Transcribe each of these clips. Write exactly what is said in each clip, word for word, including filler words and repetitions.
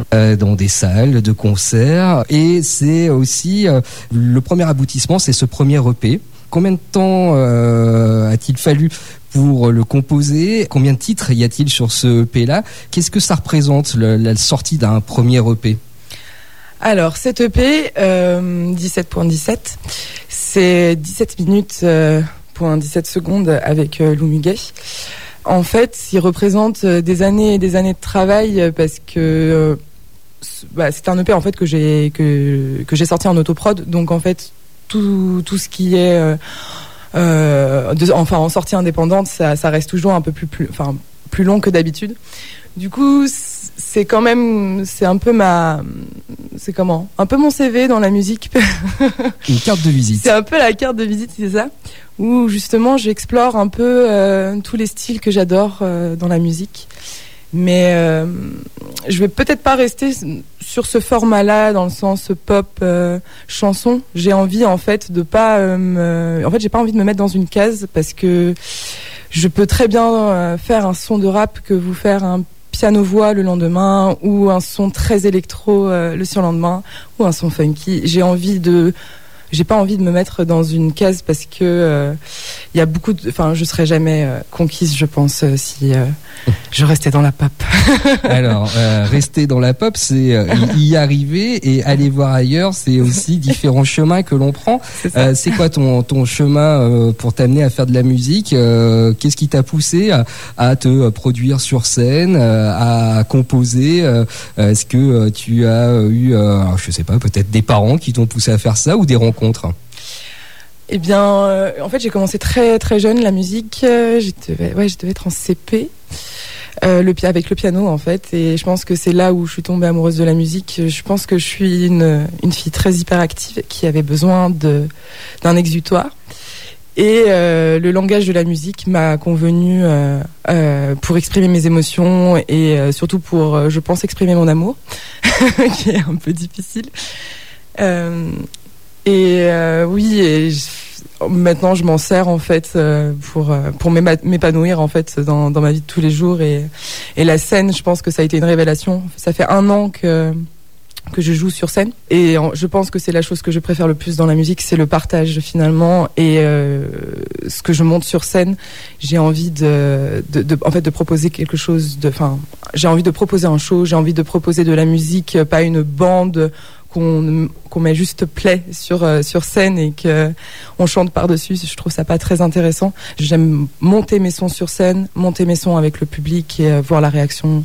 euh, dans des salles de concert. Et c'est aussi euh, le premier aboutissement, c'est ce premier E P. Combien de temps euh, a-t-il fallu pour le composer? Combien de titres y a-t-il sur ce E P-là? Qu'est-ce que ça représente, le, la sortie d'un premier E P? Alors, cet E P, euh, dix-sept virgule dix-sept, c'est dix-sept minutes euh, pour dix-sept secondes avec euh, Lou Muguet. En fait, il représente des années et des années de travail parce que euh, bah, c'est un E P en fait que j'ai que que j'ai sorti en autoprod. Donc en fait, tout tout ce qui est euh, euh, de, enfin en sortie indépendante, ça ça reste toujours un peu plus plus enfin plus long que d'habitude. Du coup, c'est quand même, c'est un peu ma, c'est comment, un peu mon C V dans la musique. Une carte de visite. C'est un peu la carte de visite, c'est ça, où justement j'explore un peu euh, tous les styles que j'adore euh, dans la musique. Mais euh, je vais peut-être pas rester sur ce format-là dans le sens pop euh, chanson. J'ai envie en fait de pas, euh, me... en fait j'ai pas envie de me mettre dans une case parce que je peux très bien euh, faire un son de rap que vous faire un piano-voix le lendemain ou un son très électro euh, le surlendemain ou un son funky. J'ai envie de, j'ai pas envie de me mettre dans une case parce que il euh, y a beaucoup de, enfin je serais jamais euh, conquise je pense euh, si euh, je restais dans la pop. Alors euh, rester dans la pop, c'est euh, y arriver, et aller voir ailleurs, c'est aussi différents chemins que l'on prend. C'est, euh, c'est quoi ton ton chemin euh, pour t'amener à faire de la musique? euh, Qu'est-ce qui t'a poussé à, à te produire sur scène, euh, à composer? euh, Est-ce que euh, tu as eu, euh, alors, je sais pas, peut-être des parents qui t'ont poussé à faire ça ou des rencontres? Eh bien, euh, en fait, j'ai commencé très très jeune la musique. Euh, je devais, ouais, je devais être en C P, euh, le avec le piano en fait. Et je pense que c'est là où je suis tombée amoureuse de la musique. Je pense que je suis une une fille très hyperactive qui avait besoin de d'un exutoire. Et euh, le langage de la musique m'a convenu euh, euh, pour exprimer mes émotions et euh, surtout pour, euh, je pense, exprimer mon amour, qui est un peu difficile. Euh, Et euh, oui, et je, maintenant je m'en sers en fait euh, pour pour m'épanouir en fait dans dans ma vie de tous les jours, et et la scène, je pense que ça a été une révélation. Ça fait un an que que je joue sur scène et je pense que c'est la chose que je préfère le plus dans la musique, c'est le partage finalement. Et euh, ce que je monte sur scène, j'ai envie de, de, de en fait de proposer quelque chose de, enfin j'ai envie de proposer un show, j'ai envie de proposer de la musique, pas une bande qu'on qu'on met juste play sur euh, sur scène et que on chante par-dessus. Je trouve ça pas très intéressant. J'aime monter mes sons sur scène, monter mes sons avec le public et euh, voir la réaction.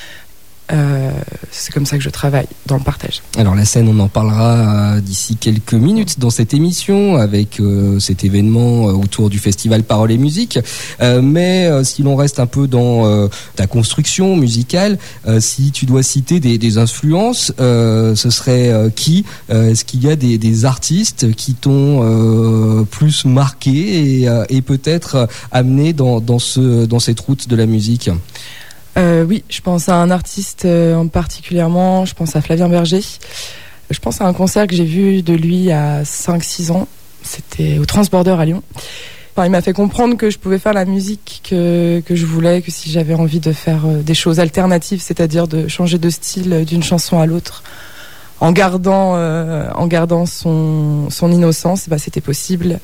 Euh, c'est comme ça que je travaille dans le partage. Alors la scène, on en parlera euh, d'ici quelques minutes dans cette émission avec euh, cet événement euh, autour du festival Paroles et Musique. Euh, mais euh, si l'on reste un peu dans euh, ta construction musicale, euh, si tu dois citer des, des influences, euh, ce serait euh, qui euh, Est-ce qu'il y a des, des artistes qui t'ont euh, plus marqué et, euh, et peut-être amené dans, dans, ce, dans cette route de la musique? Euh, oui, je pense à un artiste euh, en particulièrement, je pense à Flavien Berger. Je pense à un concert que j'ai vu de lui il y a cinq six ans. C'était au Transborder à Lyon. Enfin, il m'a fait comprendre que je pouvais faire la musique que, que je voulais, que si j'avais envie de faire euh, des choses alternatives, c'est-à-dire de changer de style d'une chanson à l'autre, en gardant, euh, en gardant son, son innocence, bah, c'était possible.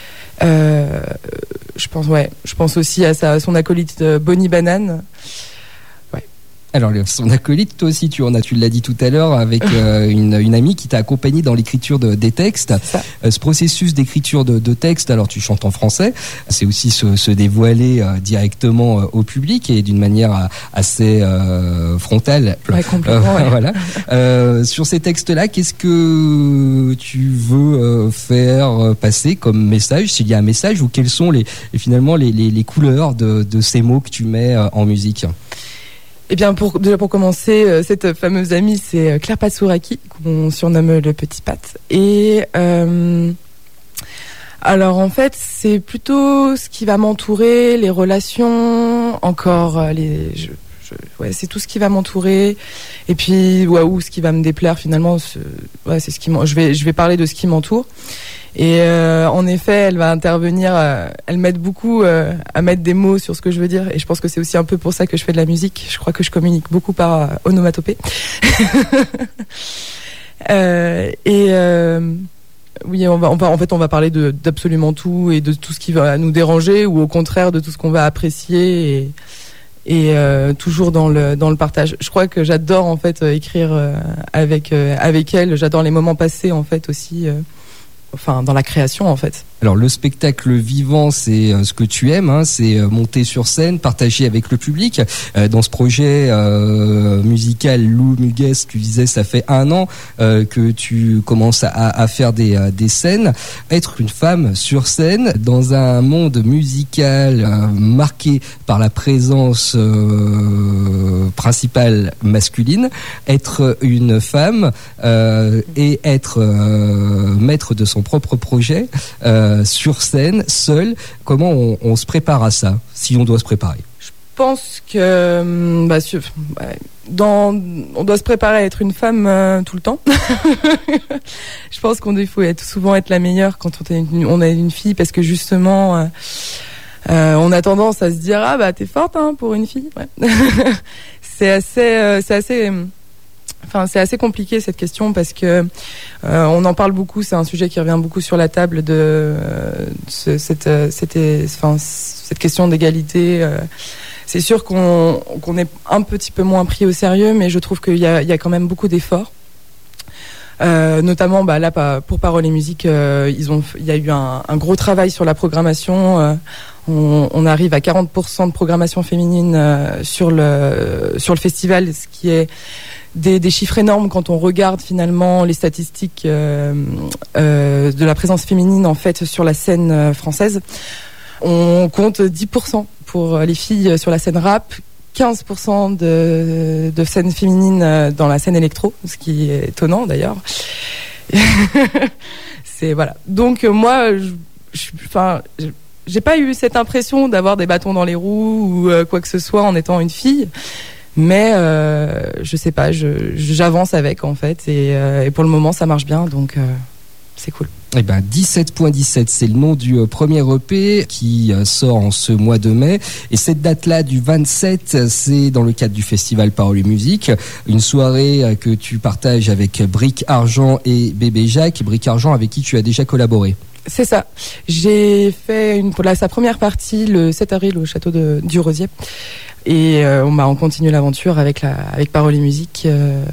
Euh, je pense, ouais, je pense aussi à sa, son acolyte Bonnie Banane. Alors, son acolyte, toi aussi, tu en as, tu l'as dit tout à l'heure, avec euh, une, une amie qui t'a accompagné dans l'écriture de, des textes. Euh, ce processus d'écriture de, de textes, alors tu chantes en français, c'est aussi se, se dévoiler euh, directement euh, au public et d'une manière euh, assez euh, frontale. Ouais, complètement. Euh, ouais. Voilà. Euh, sur ces textes-là, qu'est-ce que tu veux euh, faire passer comme message, s'il y a un message, ou quelles sont les, finalement les, les, les couleurs de, de ces mots que tu mets euh, en musique? Eh bien, pour, déjà pour commencer, euh, cette fameuse amie, c'est Claire Patsouraki, qu'on surnomme le Petit Pat. Et euh, alors, en fait, c'est plutôt ce qui va m'entourer, les relations, encore, les, je, je ouais, c'est tout ce qui va m'entourer. Et puis, waouh, ce qui va me déplaire finalement, c'est, ouais, c'est ce qui je vais, je vais parler de ce qui m'entoure. Et euh, en effet, elle va intervenir, euh, elle m'aide beaucoup euh, à mettre des mots sur ce que je veux dire. Et je pense que c'est aussi un peu pour ça que je fais de la musique. Je crois que je communique beaucoup par euh, onomatopée. euh, et euh, oui, on va, on va, en fait, on va parler de, d'absolument tout et de tout ce qui va nous déranger, ou au contraire de tout ce qu'on va apprécier, et, et euh, toujours dans le dans le partage. Je crois que j'adore en fait écrire euh, avec euh, avec elle. J'adore les moments passés en fait aussi. Euh, Enfin, dans la création, en fait. Alors, le spectacle vivant, c'est euh, ce que tu aimes, hein, c'est euh, monter sur scène, partager avec le public. Euh, dans ce projet euh, musical Lou Muguez, tu disais, ça fait un an euh, que tu commences à, à faire des, euh, des scènes. Être une femme sur scène dans un monde musical euh, marqué par la présence euh, principale masculine, être une femme euh, et être euh, maître de son propre projet euh, sur scène, seul, comment on, on se prépare à ça, si on doit se préparer? Je pense que bah, dans, on doit se préparer à être une femme euh, tout le temps. Je pense qu'on il faut être, souvent être la meilleure quand on est une, on est une fille, parce que justement euh, euh, on a tendance à se dire ah bah t'es forte hein, pour une fille. Ouais. c'est assez, euh, c'est assez. Enfin, c'est assez compliqué cette question, parce que euh, on en parle beaucoup. C'est un sujet qui revient beaucoup sur la table de euh, ce, cette, euh, cette, enfin, cette question d'égalité. Euh, c'est sûr qu'on, qu'on est un petit peu moins pris au sérieux, mais je trouve qu'il y a, il y a quand même beaucoup d'efforts. Euh, notamment, bah, là, pour Paroles et Musique, euh, ils ont, il y a eu un, un gros travail sur la programmation. Euh, on, on arrive à quarante pour cent de programmation féminine euh, sur le sur le festival, ce qui est Des, des chiffres énormes quand on regarde finalement les statistiques euh, euh, de la présence féminine en fait sur la scène euh, française. On compte dix pour cent pour les filles sur la scène rap, quinze pour cent de, de scène féminine dans la scène électro, ce qui est étonnant d'ailleurs. C'est voilà. Donc moi, je, je, enfin, je, j'ai pas eu cette impression d'avoir des bâtons dans les roues ou euh, quoi que ce soit en étant une fille. Mais euh, je sais pas, je, j'avance avec en fait, et, euh, et pour le moment ça marche bien, donc euh, c'est cool. Eh ben, dix-sept point dix-sept, c'est le nom du euh, premier E P qui euh, sort en ce mois de mai. Et cette date-là, du vingt-sept, c'est dans le cadre du festival Paroles et Musique. Une soirée euh, que tu partages avec Bric Argent et Bébé Jacques. Bric Argent, avec qui tu as déjà collaboré. C'est ça. J'ai fait une, pour la, sa première partie le sept avril au château de, du Rosier. Et euh, on, bah, on continue l'aventure avec, la, avec Paroles et Musique euh,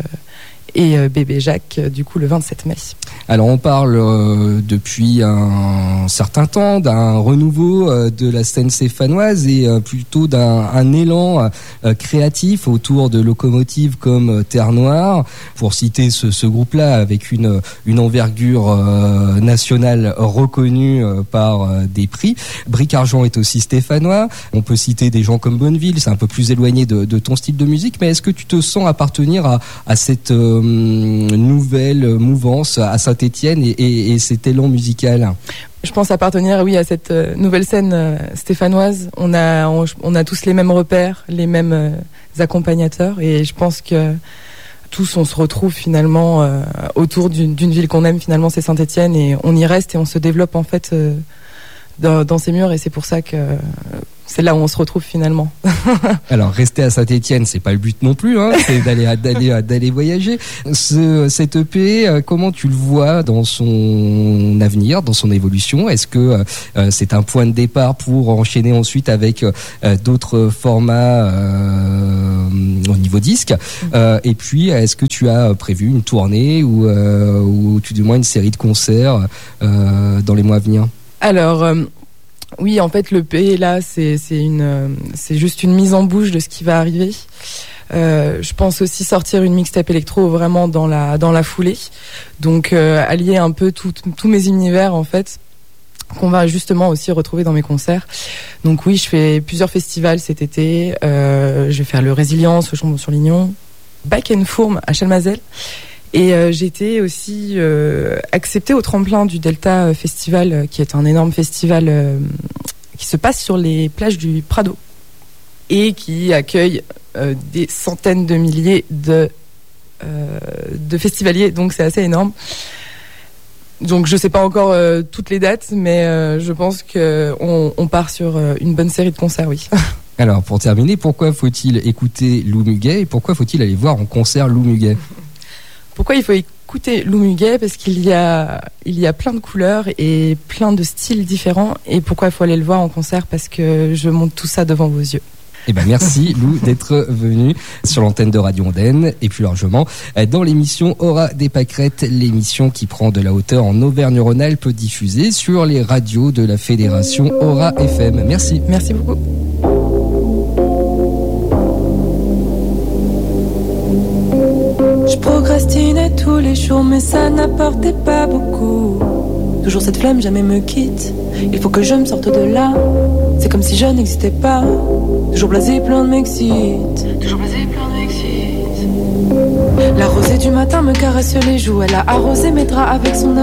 et euh, Bébé Jacques, euh, du coup, le vingt-sept mai. Alors, on parle euh, depuis un certain temps d'un renouveau euh, de la scène stéphanoise, et euh, plutôt d'un un élan euh, créatif autour de locomotives comme euh, Terre Noire, pour citer ce, ce groupe-là, avec une, une envergure euh, nationale reconnue euh, par euh, des prix. Bric Argent est aussi stéphanois. On peut citer des gens comme Bonneville, c'est un peu plus éloigné de, de ton style de musique, mais est-ce que tu te sens appartenir à, à cette euh, nouvelle mouvance à Saint-Étienne et, et, et cet élan musical? Je pense appartenir, oui, à cette euh, nouvelle scène euh, stéphanoise. On a, on, on a tous les mêmes repères, les mêmes euh, accompagnateurs, et je pense que tous on se retrouve finalement euh, autour d'une, d'une ville qu'on aime. Finalement, c'est Saint-Étienne, et on y reste et on se développe en fait euh, dans, dans ces murs, et c'est pour ça que euh, c'est là où on se retrouve finalement. Alors, rester à Saint-Étienne, c'est pas le but non plus, hein, c'est d'aller, d'aller, d'aller voyager. Ce, cet E P, comment tu le vois dans son avenir, dans son évolution? Est-ce que euh, c'est un point de départ pour enchaîner ensuite avec euh, d'autres formats euh, au niveau disque? euh, Et puis, est-ce que tu as prévu une tournée ou, euh, ou tout du moins une série de concerts euh, dans les mois à venir? Alors... Euh... Oui, en fait, le P là, c'est c'est une, c'est juste une mise en bouche de ce qui va arriver. Euh, je pense aussi sortir une mixtape électro vraiment dans la dans la foulée. Donc euh, allier un peu tous mes univers en fait, qu'on va justement aussi retrouver dans mes concerts. Donc oui, je fais plusieurs festivals cet été. Euh, je vais faire le Résilience au Chambon-sur-Lignon, Back and Fourme à Chalmazel. Et euh, j'ai été aussi euh, acceptée au tremplin du Delta Festival, euh, qui est un énorme festival euh, qui se passe sur les plages du Prado. et qui accueille euh, des centaines de milliers de, euh, de festivaliers, donc c'est assez énorme. Donc je sais pas encore euh, toutes les dates, mais euh, je pense qu'on on part sur euh, une bonne série de concerts, oui. Alors pour terminer, pourquoi faut-il écouter Lou Muguet et pourquoi faut-il aller voir en concert Lou Muguet ? Pourquoi il faut écouter Lou Muguet ? Parce qu'il y a, il y a plein de couleurs et plein de styles différents. Et pourquoi il faut aller le voir en concert ? Parce que je monte tout ça devant vos yeux. Eh ben merci Lou d'être venu sur l'antenne de Radio Ondaine et plus largement dans l'émission Aura des Pâquerettes, l'émission qui prend de la hauteur en Auvergne-Rhône-Alpes, diffusée sur les radios de la fédération Aura F M. Merci. Merci beaucoup. Je procrastinais tous les jours mais ça n'apportait pas beaucoup. Toujours cette flamme jamais me quitte. Il faut que je me sorte de là. C'est comme si je n'existais pas. Toujours blasé, plein de m'excite. Toujours blasé, plein de m'excite. La rosée du matin me caresse les joues. Elle a arrosé mes draps avec son